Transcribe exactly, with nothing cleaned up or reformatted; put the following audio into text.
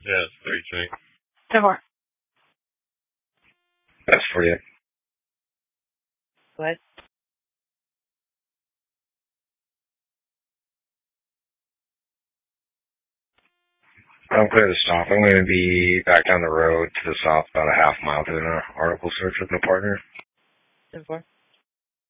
Yeah, it's thirty-three. ten four. That's forty-eight. What? I'm clear to stop. I'm going to be back down the road to the south about a half mile doing an article search with my partner. ten four.